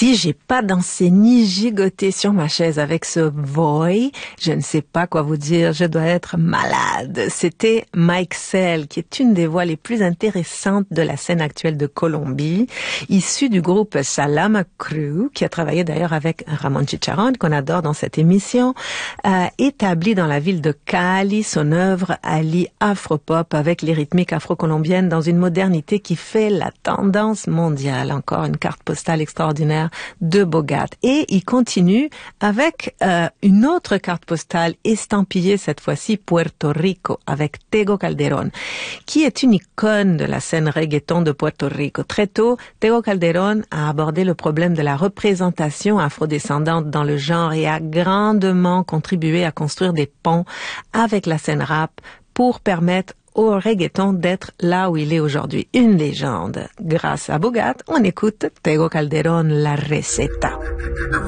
Oui, j'ai pas dansé ni gigoté sur ma chaise avec ce boy. Je ne sais pas quoi vous dire, je dois être malade. C'était Mike Sell, qui est une des voix les plus intéressantes de la scène actuelle de Colombie, issu du groupe Salama Crew, qui a travaillé d'ailleurs avec Ramon Chicharrón, qu'on adore dans cette émission, établi dans la ville de Cali. Son œuvre allie afropop avec les rythmiques afro-colombiennes dans une modernité qui fait la tendance mondiale. Encore une carte postale extraordinaire de Bogart. Et il continue avec une autre carte postale estampillée, cette fois-ci Puerto Rico, avec Tego Calderón, qui est une icône de la scène reggaeton de Puerto Rico. Très tôt, Tego Calderón a abordé le problème de la représentation afrodescendante dans le genre et a grandement contribué à construire des ponts avec la scène rap pour permettre au reggaeton d'être là où il est aujourd'hui, une légende. Grâce à Bogart, on écoute Tego Calderón, La Receta.